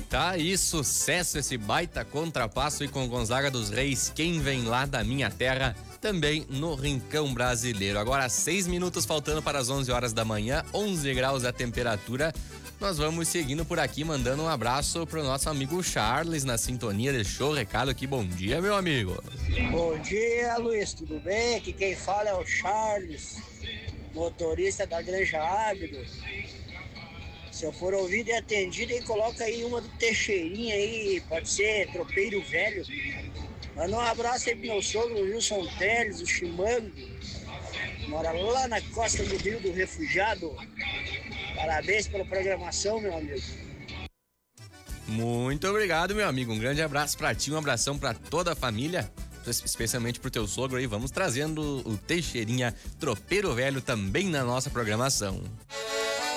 Tá aí, sucesso esse baita contrapasso e com Gonzaga dos Reis, quem vem lá da minha terra, também no Rincão Brasileiro. Agora 6 minutos faltando para as 11 horas da manhã, 11 graus a temperatura. Nós vamos seguindo por aqui, mandando um abraço pro nosso amigo Charles na sintonia, deixou o recado aqui. Bom dia, meu amigo. Bom dia, Luiz, tudo bem? Aqui quem fala é o Charles, motorista da Granja Águido. Se eu for ouvido e atendido, aí coloca aí uma do Teixeirinha aí, pode ser Tropeiro Velho. Manda um abraço aí pro meu sogro, o Wilson Teles, o Chimango. Mora lá na costa do Rio do Refugiado. Parabéns pela programação, meu amigo. Muito obrigado, meu amigo. Um grande abraço pra ti, um abração pra toda a família, especialmente pro teu sogro aí. Vamos trazendo o Teixeirinha Tropeiro Velho também na nossa programação.